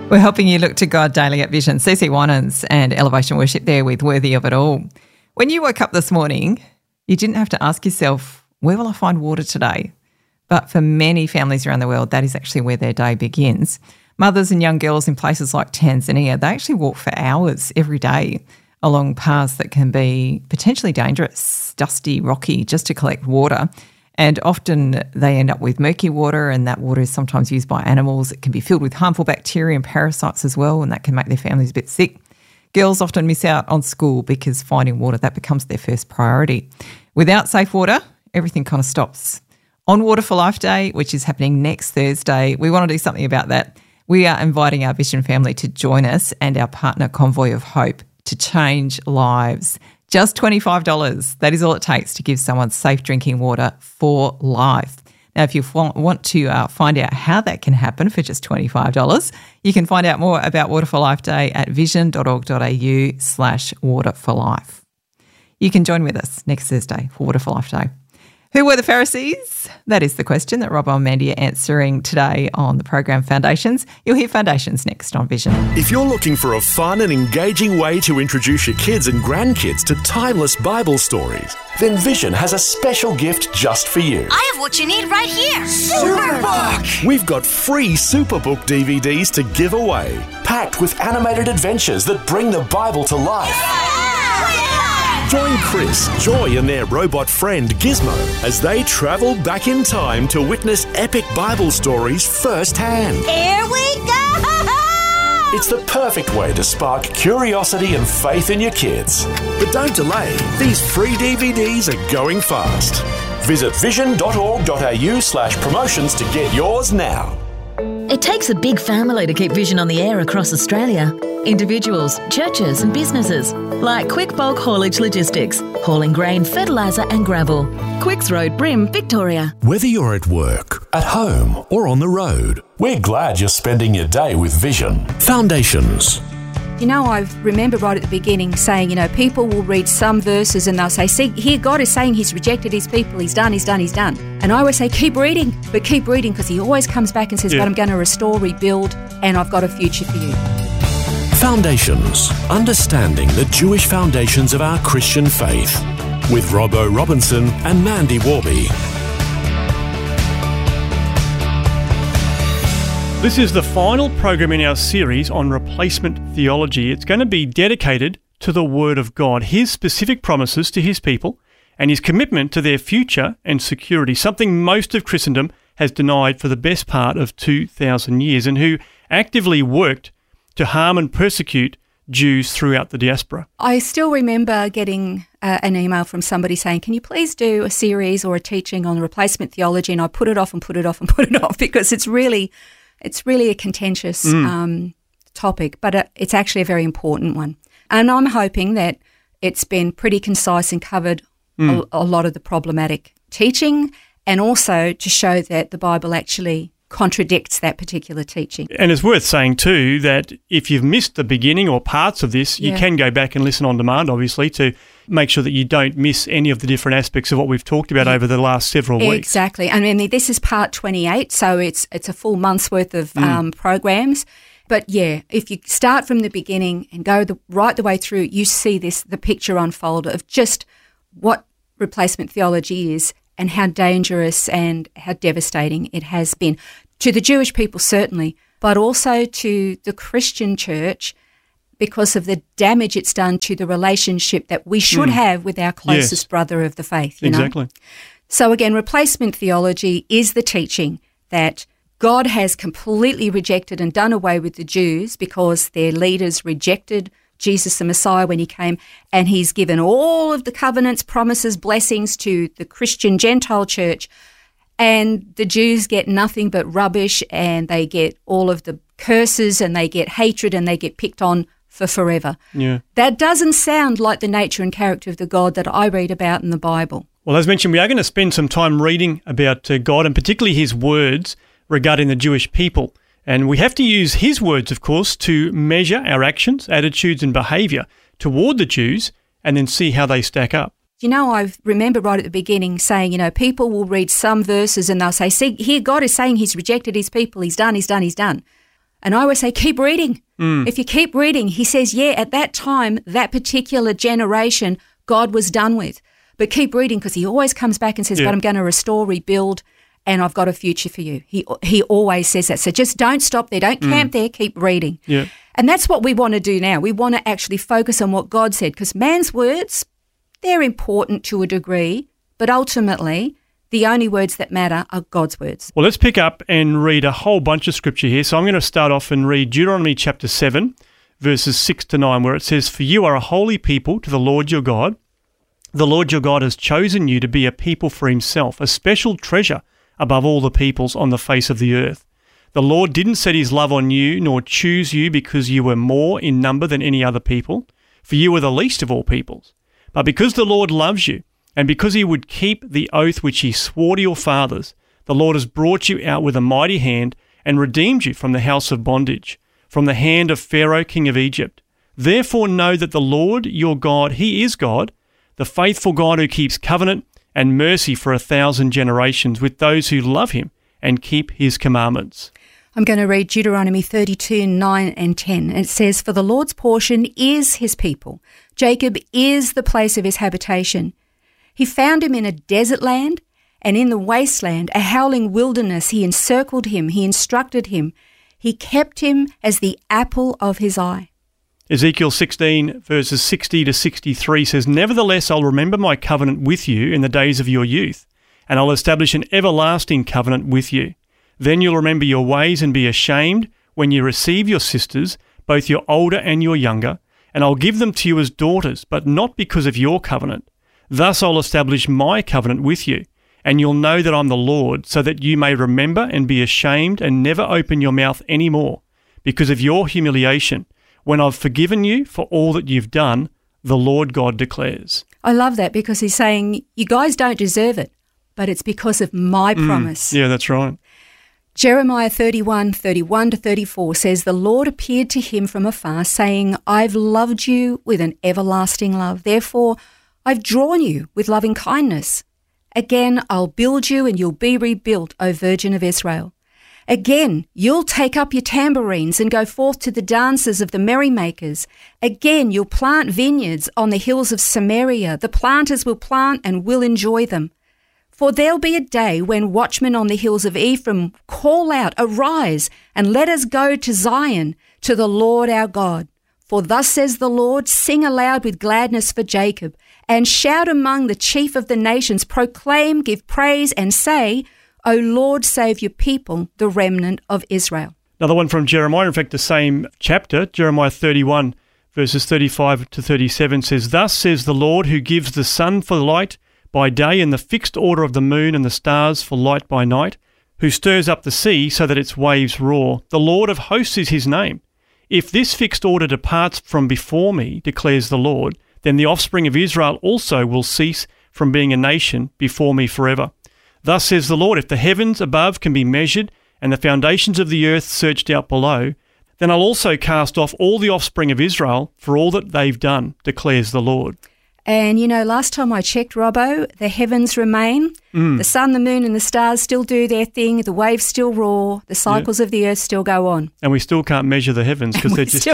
We're helping you look to God daily at Vision. CC Winans and Elevation Worship there with Worthy of It All. When you woke up this morning, you didn't have to ask yourself, where will I find water today? But for many families around the world, that is actually where their day begins. Mothers and young girls in places like Tanzania, they actually walk for hours every day along paths that can be potentially dangerous, dusty, rocky, just to collect water. And often they end up with murky water, and that water is sometimes used by animals. It can be filled with harmful bacteria and parasites as well, and that can make their families a bit sick. Girls often miss out on school because finding water, that becomes their first priority. Without safe water, everything kind of stops. On Water for Life Day, which is happening next Thursday, we want to do something about that. We are inviting our Vision family to join us and our partner Convoy of Hope to change lives. Just $25. That is all it takes to give someone safe drinking water for life. Now, if you want to find out how that can happen for just $25, you can find out more about Water for Life Day at vision.org.au/Water for Life. You can join with us next Thursday for Water for Life Day. Who were the Pharisees? That is the question that Robbo and Mandy are answering today on the program Foundations. You'll hear Foundations next on Vision. If you're looking for a fun and engaging way to introduce your kids and grandkids to timeless Bible stories, then Vision has a special gift just for you. I have what you need right here. Superbook! We've got free Superbook DVDs to give away, packed with animated adventures that bring the Bible to life. Join Chris, Joy and their robot friend Gizmo as they travel back in time to witness epic Bible stories firsthand. Here we go! It's the perfect way to spark curiosity and faith in your kids. But don't delay, these free DVDs are going fast. Visit vision.org.au/promotions to get yours now. It takes a big family to keep Vision on the air across Australia. Individuals, churches and businesses like Quick Bulk Haulage Logistics, hauling grain, fertiliser and gravel. Quicks Road, Brim, Victoria. Whether you're at work, at home or on the road, we're glad you're spending your day with Vision. Foundations. You know, I remember right at the beginning saying, people will read some verses and they'll say, see, here God is saying he's rejected his people, he's done. And I always say, keep reading, because he always comes back and says, but I'm going to restore, rebuild, and I've got a future for you. Foundations. Understanding the Jewish foundations of our Christian faith. With Robbo Robinson and Mandy Warby. This is the final program in our series on replacement theology. It's going to be dedicated to the Word of God, His specific promises to His people, and His commitment to their future and security, something most of Christendom has denied for the best part of 2,000 years, and who actively worked to harm and persecute Jews throughout the diaspora. I still remember getting an email from somebody saying, can you please do a series or a teaching on replacement theology? And I put it off because it's really a contentious topic, but it's actually a very important one. And I'm hoping that it's been pretty concise and covered a lot of the problematic teaching, and also to show that the Bible actually contradicts that particular teaching. And it's worth saying too that if you've missed the beginning or parts of this, you can go back and listen on demand, obviously, to make sure that you don't miss any of the different aspects of what we've talked about over the last several weeks. Exactly. I mean, this is part 28, so it's a full month's worth of programs. But if you start from the beginning and go right the way through, you see the picture unfold of just what replacement theology is and how dangerous and how devastating it has been to the Jewish people, certainly, but also to the Christian church, because of the damage it's done to the relationship that we should have with our closest brother of the faith. Exactly. So again, replacement theology is the teaching that God has completely rejected and done away with the Jews because their leaders rejected Jesus the Messiah when he came, and he's given all of the covenants, promises, blessings to the Christian Gentile church, and the Jews get nothing but rubbish, and they get all of the curses, and they get hatred, and they get picked on for forever. Yeah. That doesn't sound like the nature and character of the God that I read about in the Bible. Well, as mentioned, we are going to spend some time reading about God, and particularly his words regarding the Jewish people. And we have to use his words, of course, to measure our actions, attitudes and behaviour toward the Jews, and then see how they stack up. You know, I remember right at the beginning saying, people will read some verses and they'll say, see, here God is saying he's rejected his people, he's done. And I always say, keep reading. If you keep reading, he says, at that time, that particular generation, God was done with. But keep reading, because he always comes back and says, but I'm going to restore, rebuild, and I've got a future for you. He always says that. So just don't stop there. Don't camp there. Keep reading. Yeah. And that's what we want to do now. We want to actually focus on what God said, because man's words, they're important to a degree, but ultimately the only words that matter are God's words. Well, let's pick up and read a whole bunch of scripture here. So I'm going to start off and read Deuteronomy chapter 7, verses 6 to 9, where it says, "For you are a holy people to the Lord your God. The Lord your God has chosen you to be a people for himself, a special treasure above all the peoples on the face of the earth. The Lord didn't set his love on you, nor choose you because you were more in number than any other people, for you were the least of all peoples. But because the Lord loves you, and because he would keep the oath which he swore to your fathers, the Lord has brought you out with a mighty hand and redeemed you from the house of bondage, from the hand of Pharaoh king of Egypt. Therefore know that the Lord your God, he is God, the faithful God who keeps covenant and mercy for 1,000 generations with those who love him and keep his commandments." I'm going to read Deuteronomy 32, 9 and 10. It says, "For the Lord's portion is his people. Jacob is the place of his habitation. He found him in a desert land and in the wasteland, a howling wilderness. He encircled him. He instructed him. He kept him as the apple of his eye." Ezekiel 16 verses 60 to 63 says, "Nevertheless, I'll remember my covenant with you in the days of your youth, and I'll establish an everlasting covenant with you. Then you'll remember your ways and be ashamed when you receive your sisters, both your older and your younger, and I'll give them to you as daughters, but not because of your covenant. Thus I'll establish my covenant with you, and you'll know that I'm the Lord, so that you may remember and be ashamed and never open your mouth any more, because of your humiliation, when I've forgiven you for all that you've done, the Lord God declares." I love that, because he's saying, you guys don't deserve it, but it's because of my promise. Yeah, that's right. Jeremiah 31, 31 to 34 says, "The Lord appeared to him from afar, saying, I've loved you with an everlasting love. Therefore, I've drawn you with loving kindness. Again, I'll build you and you'll be rebuilt, O Virgin of Israel. Again, you'll take up your tambourines and go forth to the dances of the merrymakers. Again, you'll plant vineyards on the hills of Samaria. The planters will plant and will enjoy them. For there'll be a day when watchmen on the hills of Ephraim call out, Arise, and let us go to Zion, to the Lord our God. For thus says the Lord, sing aloud with gladness for Jacob, and shout among the chief of the nations, proclaim, give praise, and say, O Lord, save your people, the remnant of Israel." Another one from Jeremiah, in fact, the same chapter, Jeremiah 31, verses 35 to 37 says, "Thus says the Lord, who gives the sun for light by day and the fixed order of the moon and the stars for light by night, who stirs up the sea so that its waves roar. The Lord of hosts is his name. If this fixed order departs from before me, declares the Lord, then the offspring of Israel also will cease from being a nation before me forever. Thus says the Lord, if the heavens above can be measured and the foundations of the earth searched out below, then I'll also cast off all the offspring of Israel for all that they've done, declares the Lord." And, last time I checked, Robbo, the heavens remain. The sun, the moon and the stars still do their thing. The waves still roar. The cycles of the earth still go on. And we still can't measure the heavens because they're just...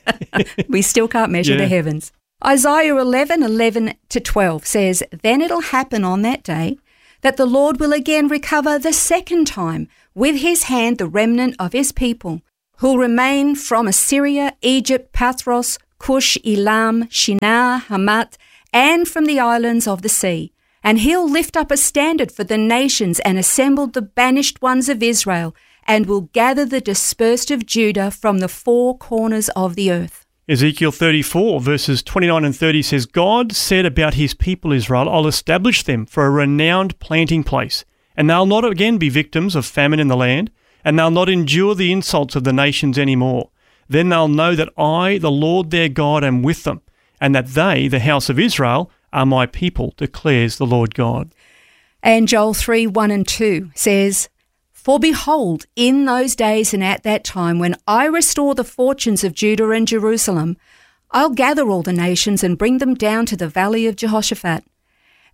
We still can't measure the heavens. Isaiah 11, 11 to 12 says, "Then it'll happen on that day that the Lord will again recover the second time with his hand the remnant of his people, who'll remain from Assyria, Egypt, Pathros, Cush, Elam, Shinar, Hamat, and from the islands of the sea. And he'll lift up a standard for the nations and assemble the banished ones of Israel, and will gather the dispersed of Judah from the four corners of the earth." Ezekiel 34 verses 29 and 30 says, "God said about his people Israel, I'll establish them for a renowned planting place, and they'll not again be victims of famine in the land, and they'll not endure the insults of the nations anymore. Then they'll know that I, the Lord their God, am with them, and that they, the house of Israel, are my people, declares the Lord God." And Joel 3, 1 and 2 says, "For behold, in those days and at that time, when I restore the fortunes of Judah and Jerusalem, I'll gather all the nations and bring them down to the valley of Jehoshaphat.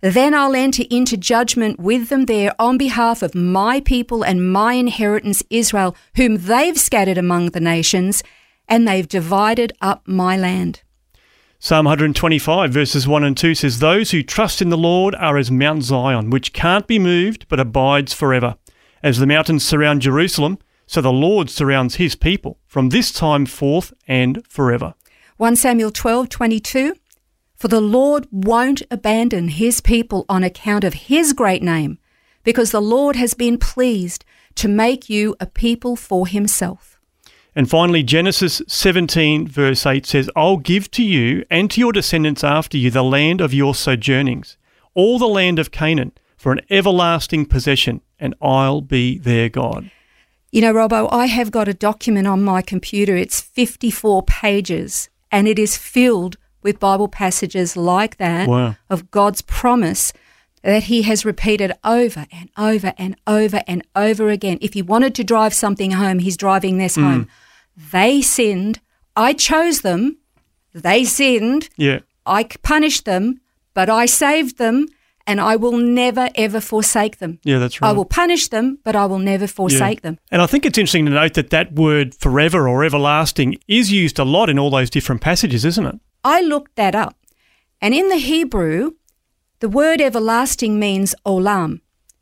Then I'll enter into judgment with them there on behalf of my people and my inheritance Israel, whom they've scattered among the nations, and they've divided up my land. Psalm 125 verses 1 and 2 says, "Those who trust in the Lord are as Mount Zion, which can't be moved but abides forever. As the mountains surround Jerusalem, so the Lord surrounds his people from this time forth and forever." 1 Samuel 12:22, "For the Lord won't abandon his people on account of his great name, because the Lord has been pleased to make you a people for himself." And finally, Genesis 17 verse 8 says, "I'll give to you and to your descendants after you the land of your sojournings, all the land of Canaan, for an everlasting possession, and I'll be their God." You know, Robbo, I have got a document on my computer. It's 54 pages, and it is filled with Bible passages like that. Wow. Of God's promise that he has repeated over and over and over and over again. If he wanted to drive something home, he's driving this home. They sinned. I chose them. They sinned. Yeah. I punished them, but I saved them, and I will never, ever forsake them. Yeah, that's right. I will punish them, but I will never forsake them. And I think it's interesting to note that that word forever or everlasting is used a lot in all those different passages, isn't it? I looked that up. And in the Hebrew, the word everlasting means olam.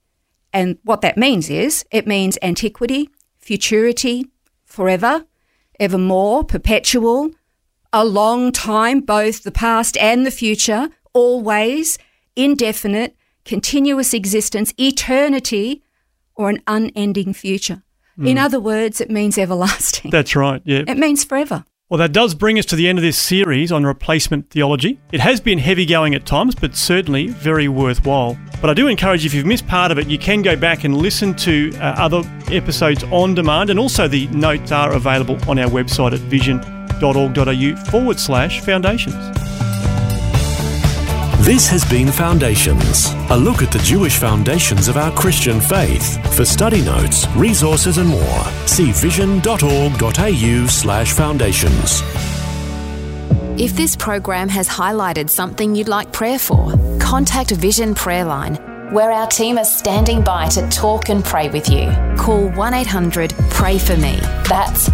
And what that means is it means antiquity, futurity, forever, evermore, perpetual, a long time, both the past and the future, always, indefinite, continuous existence, eternity, or an unending future. In other words, it means everlasting. That's right, yeah. It means forever. Well, that does bring us to the end of this series on replacement theology. It has been heavy going at times, but certainly very worthwhile. But I do encourage you, if you've missed part of it, you can go back and listen to other episodes on demand, and also the notes are available on our website at vision.org.au/foundations. This has been Foundations, a look at the Jewish foundations of our Christian faith. For study notes, resources and more, see vision.org.au/foundations. If this program has highlighted something you'd like prayer for, contact Vision Prayer Line, where our team are standing by to talk and pray with you. Call 1-800-PRAY-FOR-ME. That's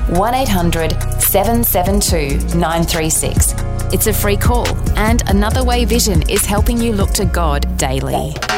1-800-772-936. It's a free call, and Another Way Vision is helping you look to God daily.